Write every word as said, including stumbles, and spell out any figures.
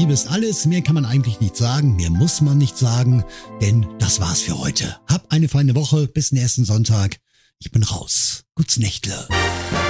Liebe ist alles, mehr kann man eigentlich nicht sagen, mehr muss man nicht sagen, denn das war's für heute. Hab eine feine Woche, bis nächsten Sonntag. Ich bin raus. Gut's Nächtle.